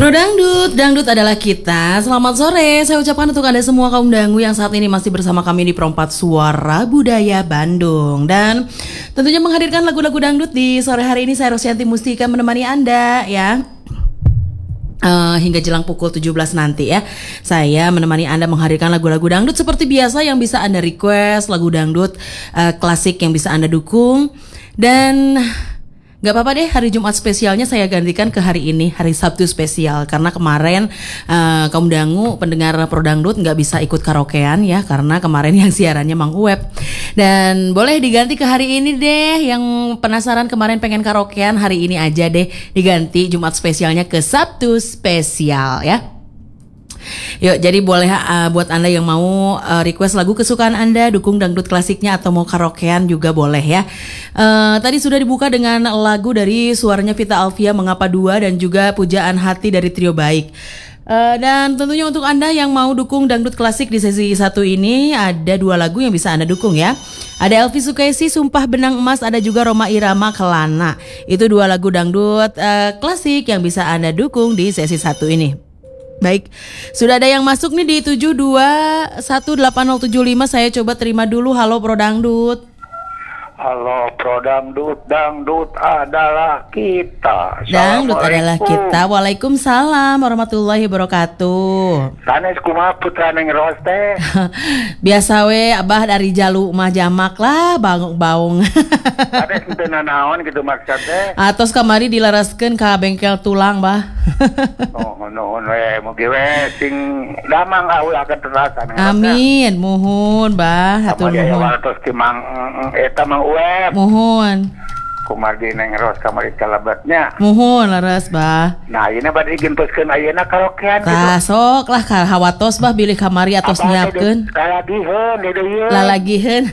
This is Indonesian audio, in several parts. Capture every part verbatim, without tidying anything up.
Pro Dangdut, Dangdut adalah kita. Selamat sore, saya ucapkan untuk Anda semua kaum dangu yang saat ini masih bersama kami di Perempat Suara Budaya Bandung. Dan tentunya menghadirkan lagu-lagu dangdut di sore hari ini. Saya Rosyanti Mustika menemani Anda ya uh, hingga jelang pukul tujuh belas nanti ya. Saya menemani Anda menghadirkan lagu-lagu dangdut seperti biasa yang bisa Anda request, lagu dangdut uh, klasik yang bisa Anda dukung. Dan gak apa-apa deh, hari Jumat spesialnya saya gantikan ke hari ini, hari Sabtu spesial. Karena kemarin uh, kaum dangu pendengar Pro Dangdut gak bisa ikut karaokean ya, karena kemarin yang siarannya Mang Uweb. Dan boleh diganti ke hari ini deh. Yang penasaran kemarin pengen karaokean, hari ini aja deh diganti Jumat spesialnya ke Sabtu spesial ya. Yuk, jadi boleh uh, buat Anda yang mau uh, request lagu kesukaan Anda, dukung dangdut klasiknya atau mau karaokean juga boleh ya. Uh, tadi sudah dibuka dengan lagu dari suaranya Vita Alvia, Mengapa Dua, dan juga Pujaan Hati dari Trio Baik. Uh, dan tentunya untuk Anda yang mau dukung dangdut klasik di sesi satu ini, ada dua lagu yang bisa Anda dukung ya. Ada Elvi Sukaisi, Sumpah Benang Emas, ada juga Rhoma Irama, Kelana. Itu dua lagu dangdut uh, klasik yang bisa Anda dukung di sesi satu ini. Baik, sudah ada yang masuk nih di tujuh dua satu delapan nol tujuh lima. Saya coba terima dulu. Halo Pro Dangdut. Halo Pro Dangdut, dangdut adalah kita. Dangdut adalah kita. Waalaikumsalam warahmatullahi wabarakatuh. Sanes kumaha putra neng Ros teh? Biasa we, abah dari Jalu mah jamak lah, banguk baung. Sanes teu nanaon gitu maksudnya. Atos kamari dilaraskeun ka bengkel tulang, bah. Oh, nuhun we, mugi we sing damang ulah akan terasa. Amin, muhun, bah. Hatur nuhun. Kamari tos ki mang eta mang uweb. Muhun. Kumardi neng Ros kamari kalabatnya. Muhun laras, bah. Nah, ieu bade gentoskeun ayeuna karaokean gitu. Tah sok lah ka hawatos bah bilih kamari atos nyiapkeun. Lalagiheun di dieu. Lalagiheun.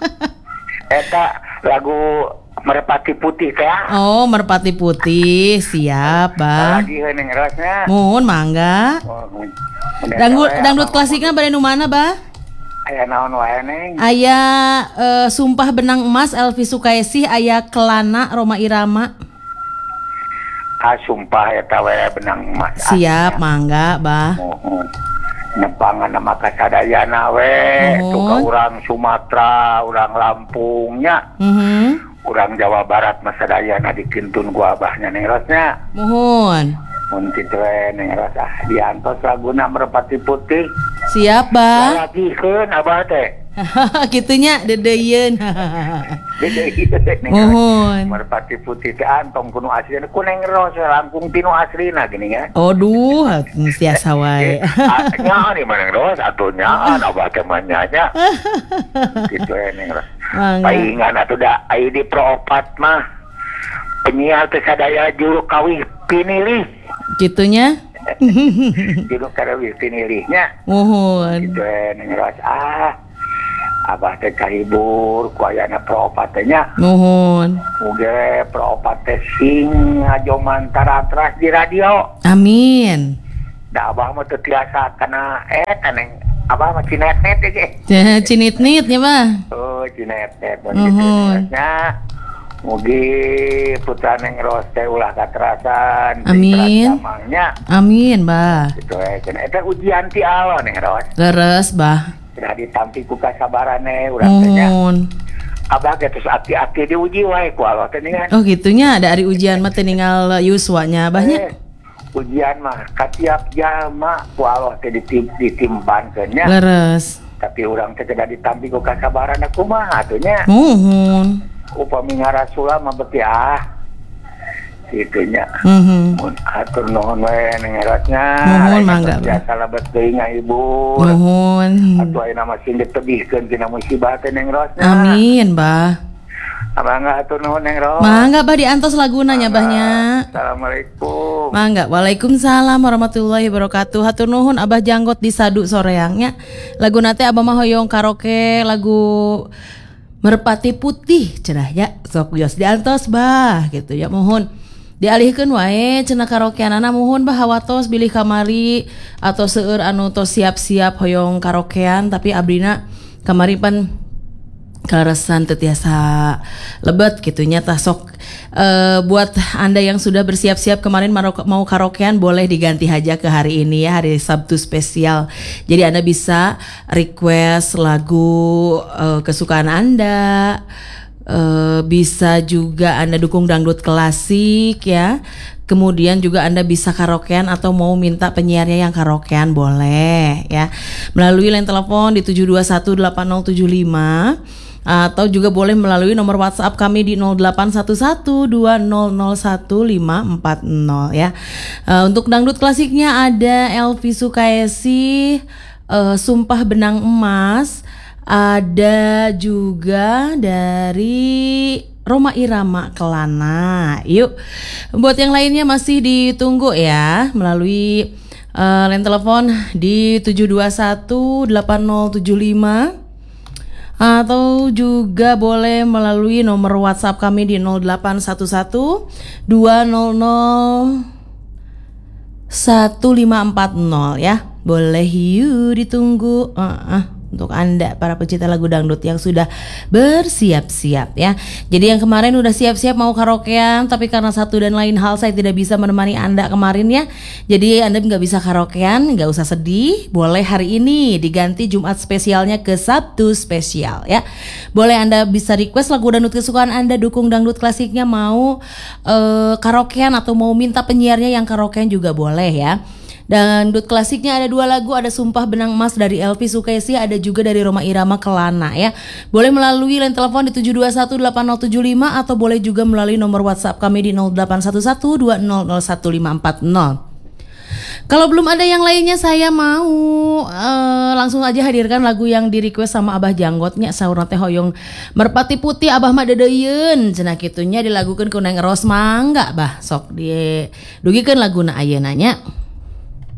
Eta lagu Merpati Putih teh. Oh, Merpati Putih, siap, bah. Lagi neng Rosnya. Mun mangga. Oh, dangdut dangdut klasiknya bade nu mana, bah? Aya naon wae neng? Aya uh, Sumpah Benang Emas, Elvi Sukaisi, aya Kelana, Rhoma Irama. Ah, sumpah eta we benang emas. Siap, mangga, bah. Mohon. Nempangan nama kasadayana we, tu ka urang Sumatera, urang Lampungnya. Mhm. Urang Jawa Barat masadayana dikintun ku abahnya neng Rosnya. Mohon. Mun kitu we neng Ros ah diantos laguna Merpati Putih. Siap, bah. Lagikeun abah teh. Kitunya dedeyeun. Mohon. Mohon. Merpati Putih teh antong kuno aslina ku neng Ros langkung tinu aslina gini ya. Aduh, tiasa wae. Nya di mana Ros atunya abah teh mah nyanya. Kitu we neng Ros. Paingan atuh da ai di Pro Opat mah penyiar teh sadaya juru kawih pinilih. Kitunya? Juru kawih pinilihnya. Mohon. Kitu we neng Ros ah. Abah teh kahibur ku ayana Pro Opat teh nya. Mohon. Muge Pro Opat teh sing ngajoman taratras di radio. Amin. Da abah mah teu tiasa kana eta neng abah mah cinet-net ge. Cinit-nit ya, bah. Oh, cinet-net mun Mohon. kitu nya. Mugi putra neng Ros teh ulah katerasan. Amin. Amangnya. Amin, bah. Kitu we cenah eta ujian ti Allah neng Ros. Leres, bah. Cenah ditampi ku kasabarane urang teh nya. Mohon. Abah ge terus ati-ati diuji wae ku Allah teh ningan. Oh, gitunya ada hari ujian mah teh ninggal yuswanya, bahnya. Eh, ujian mah katiap jalma ku Allah teh ditim, ditimbankeun nya. Leres. Tapi urang teh tidak ditampi ku kasabaran kumaha atuh nya. Mohon. Upami ngarasul mah beuki ah. Kitu nya. Mhm. Mun atur nuhun we neng Erosnya. Mohon mangga. Biasa labet teuing Ibu. Mohon. Atuh ayeuna mah sing ditebihkeun tina musibah teh neng Erosnya. Amin, bah. Mangga atur nuhun neng Ros. Mangga, bah, diantos laguna nya, bahnya. Assalamualaikum. Mangga. Waalaikumsalam warahmatullahi wabarakatuh. Hatur nuhun abah janggot di Sadu soreangnya. Lagu nate abah mah hoyong karaoke lagu Merpati Putih cenah ya. Sok geus diantos, bah, gitu ya. Mohon dialihkeun wae cenah karaokeanana, mohon bah hawatos bilih kamari atau seueur anu tos siap-siap hoyong karaokean tapi abdina kamari pan kaleresan teu tiasa lebet gitunya tah sok uh, buat Anda yang sudah bersiap-siap kemarin mau karaokean boleh diganti aja ke hari ini ya, hari Sabtu spesial. Jadi Anda bisa request lagu uh, kesukaan Anda. Uh, bisa juga Anda dukung dangdut klasik ya. Kemudian juga Anda bisa karaokean atau mau minta penyiarnya yang karaokean boleh ya. Melalui line telepon di tujuh dua satu delapan nol tujuh lima atau juga boleh melalui nomor WhatsApp kami di nol delapan satu satu dua nol nol satu lima empat nol ya. Uh, untuk dangdut klasiknya ada Elvi Sukaesi, uh, Sumpah Benang Emas. Ada juga dari Rhoma Irama Kelana. Yuk, buat yang lainnya masih ditunggu ya melalui uh, line telepon di tujuh dua satu delapan nol tujuh lima atau juga boleh melalui nomor WhatsApp kami di nol delapan satu satu dua nol nol satu lima empat nol ya. Boleh yuk ditunggu. Uh-uh. Untuk Anda para pecinta lagu dangdut yang sudah bersiap-siap ya. Jadi yang kemarin udah siap-siap mau karaokean, tapi karena satu dan lain hal saya tidak bisa menemani Anda kemarin ya. Jadi Anda nggak bisa karaokean, nggak usah sedih. Boleh hari ini diganti Jumat spesialnya ke Sabtu spesial ya. Boleh Anda bisa request lagu dangdut kesukaan Anda, dukung dangdut klasiknya, mau uh, karaokean atau mau minta penyiarnya yang karaokean juga boleh ya. Dangdut klasiknya ada dua lagu, ada Sumpah Benang Emas dari Elvi Sukaesi, ada juga dari Rhoma Irama Kelana ya. Boleh melalui line telepon di tujuh dua satu delapan nol tujuh lima atau boleh juga melalui nomor WhatsApp kami di nol delapan satu satu dua nol nol satu lima empat nol. Kalau belum ada yang lainnya saya mau uh, langsung aja hadirkan lagu yang di request sama Abah Janggotnya saurna teh hoyong merpati putih Abah mah dedeyeun cenah kitunya dilagukeun ku Neng Ros mangga bah sok di dugikeun laguna ayeuna nya.